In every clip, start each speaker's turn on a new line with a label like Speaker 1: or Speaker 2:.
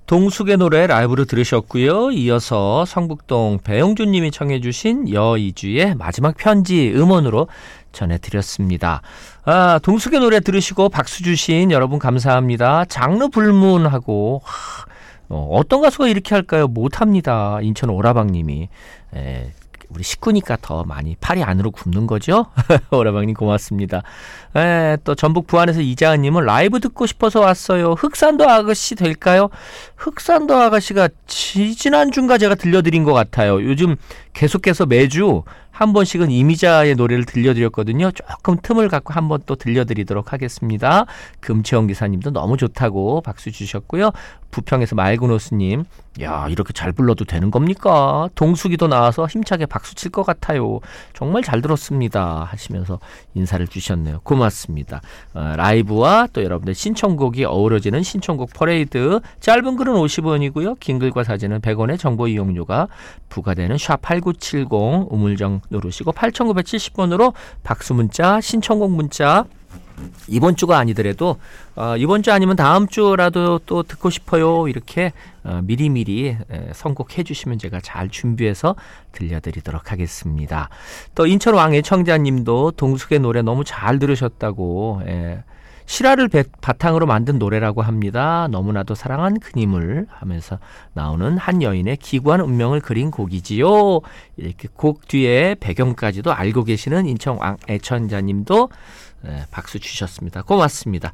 Speaker 1: 동숙의 노래 라이브로 들으셨고요. 이어서 성북동 배용준 님이 청해 주신 여이주의 마지막 편지 음원으로 전해드렸습니다. 동숙의 노래 들으시고 박수 주신 여러분 감사합니다. 장르 불문하고 어떤 가수가 이렇게 할까요? 못합니다. 인천 오라방 님이. 우리 식구니까 더 많이 팔이 안으로 굽는 거죠? 오라방님 고맙습니다. 또 전북 부안에서 이자은님은 라이브 듣고 싶어서 왔어요. 흑산도 아가씨 될까요? 흑산도 아가씨가 지난주인가 제가 들려드린 것 같아요. 요즘 계속해서 매주 한 번씩은 이미자의 노래를 들려드렸거든요. 조금 틈을 갖고 한 번 또 들려드리도록 하겠습니다. 금채원 기사님도 너무 좋다고 박수 주셨고요. 부평에서 맑은호수님, 야 이렇게 잘 불러도 되는 겁니까? 동숙이도 나와서 힘차게 박수 칠 것 같아요. 정말 잘 들었습니다 하시면서 인사를 주셨네요. 고맙습니다. 라이브와 또 여러분들 신청곡이 어우러지는 신청곡 퍼레이드, 짧은 글은 50원이고요. 긴 글과 사진은 100원의 정보 이용료가 부과되는 샵8970 우물정 누르시고 8970번으로 박수 문자, 신청곡 문자, 이번 주가 아니더라도 이번 주 아니면 다음 주라도 또 듣고 싶어요 이렇게 미리미리 선곡해 주시면 제가 잘 준비해서 들려드리도록 하겠습니다. 또 인천 왕의 청자님도 동숙의 노래 너무 잘 들으셨다고, 실화를 바탕으로 만든 노래라고 합니다. 너무나도 사랑한 그님을 하면서 나오는 한 여인의 기구한 운명을 그린 곡이지요. 이렇게 곡 뒤에 배경까지도 알고 계시는 인천 애천자님도 박수 주셨습니다. 고맙습니다.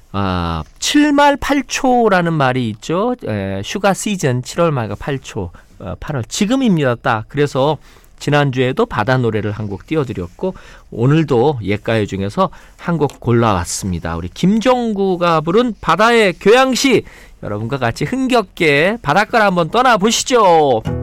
Speaker 1: 7말 8초라는 말이 있죠. 휴가 시즌 7월 말과 8초, 8월 지금입니다. 딱. 그래서 지난주에도 바다 노래를 한 곡 띄워드렸고 오늘도 옛가요 중에서 한 곡 골라왔습니다. 우리 김종구가 부른 바다의 교양시, 여러분과 같이 흥겹게 바닷가를 한번 떠나보시죠.